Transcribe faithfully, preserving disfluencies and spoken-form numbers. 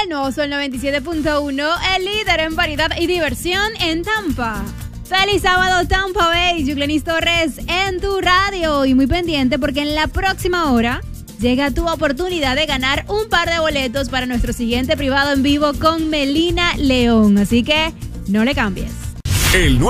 El nuevo Sol noventa y siete punto uno, el líder en variedad y diversión en Tampa. Feliz sábado, Tampa Bay. Yuclenis Torres en tu radio. Y muy pendiente porque en la próxima hora llega tu oportunidad de ganar un par de boletos para nuestro siguiente privado en vivo con Melina León. Así que no le cambies. El